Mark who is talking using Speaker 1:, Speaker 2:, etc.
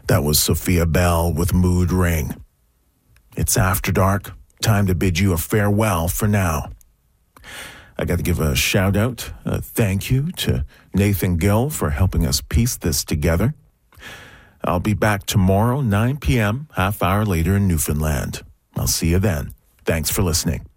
Speaker 1: That was Sophia Bell with Mood Ring. It's after dark. Time to bid you a farewell for now. I got to give a shout out, a thank you to Nathan Gill for helping us piece this together. I'll be back tomorrow, 9 p.m., half hour later in Newfoundland. I'll see you then. Thanks for listening.